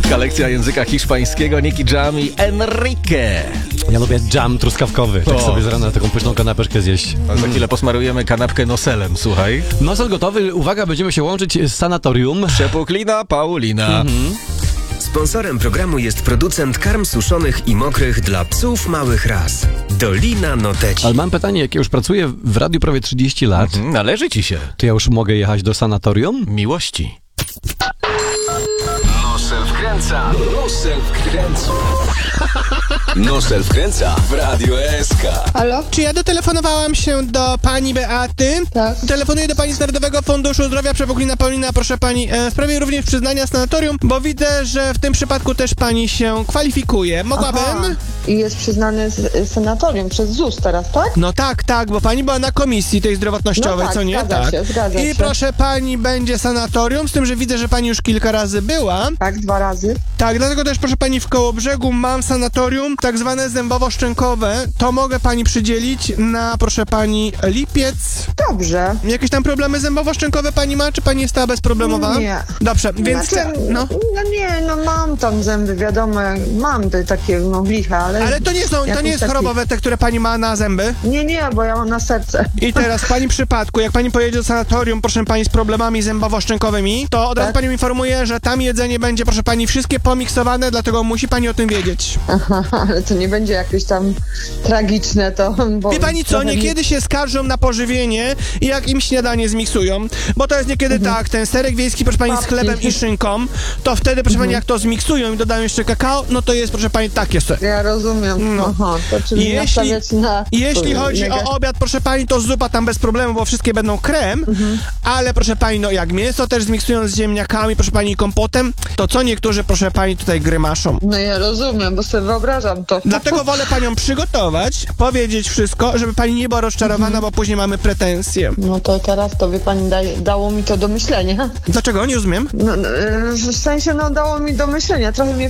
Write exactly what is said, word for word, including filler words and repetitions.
Krótka lekcja języka hiszpańskiego, Nicky Jam i Enrique. Ja lubię dżam truskawkowy, tak O. sobie z rana taką pyszną kanapeczkę zjeść. A za chwilę posmarujemy kanapkę noselem, słuchaj. Nosel gotowy, uwaga, będziemy się łączyć z sanatorium. Przepuklina Paulina. Mhm. Sponsorem programu jest producent karm suszonych i mokrych dla psów małych ras. Dolina Noteci. Ale mam pytanie, jak ja już pracuję w radiu prawie trzydzieści lat, Mhm, należy ci się. to ja już mogę jechać do sanatorium? Miłości. Nosel wkręca, Nosel wkręca. Nosel wkręca w Radio S K. Halo? Czy ja dotelefonowałam się do pani Beaty? Tak. Telefonuję do pani z Narodowego Funduszu Zdrowia, Przepuklina Paulina, proszę pani, e, w sprawie również przyznania sanatorium, bo widzę, że w tym przypadku też pani się kwalifikuje. Mogłabym? Aha. I jest przyznany z, sanatorium przez Z U S teraz, tak? No tak, tak, bo pani była na komisji tej zdrowotnościowej, No tak, co nie? zgadza się, zgadza I się. proszę pani, będzie sanatorium, z tym, że widzę, że pani już kilka razy była. Tak, dwa razy. Tak, dlatego też, proszę pani, w Kołobrzegu mam sanatorium, tak zwane zębowo-szczękowe. To mogę pani przydzielić na, proszę pani, lipiec. Dobrze. Jakieś tam problemy zębowo-szczękowe pani ma, czy pani jest ta bezproblemowa? Nie. Dobrze, więc... Znaczy, no. no nie, no mam tam zęby, wiadomo, mam te takie, no blicha, ale... Ale to nie są, to jakiś nie jest taki- chorobowe te, które pani ma na zęby. Nie, nie, bo ja mam na serce. I teraz w pani przypadku, jak pani pojedzie do sanatorium, proszę pani, z problemami zębowo-szczękowymi, to od razu Tak. panią informuję, że tam jedzenie będzie, proszę pani, wszystkie pomiksowane, dlatego musi pani o tym wiedzieć. Aha, ale to nie będzie jakieś tam tragiczne to, bo... Wie pani co, trochę mi- niekiedy się skarżą na pożywienie i jak im śniadanie zmiksują, bo to jest niekiedy tak, ten serek wiejski, proszę pani, z Papki. chlebem i szynką, to wtedy, proszę pani, jak to zmiksują i dodają jeszcze kakao, no to jest, proszę pani, takie se. Ja rozumiem. No. Aha, to czyli Jeśli, nastawiać na... jeśli chodzi nega- o obiad, proszę pani, to zupa tam bez problemu, bo wszystkie będą krem, ale proszę pani, no jak mięso też zmiksują z ziemniakami, proszę pani, i kompotem, to co niektórzy, proszę pani, tutaj grymaszą. No ja rozumiem, bo sobie wyobrażam to. Dlatego wolę panią przygotować, powiedzieć wszystko, żeby pani nie była rozczarowana, bo później mamy pretensje. No to teraz to, wie pani, daje, dało mi to do myślenia. Dlaczego? Nie rozumiem. No, no, w sensie, no dało mi do myślenia. Trochę mnie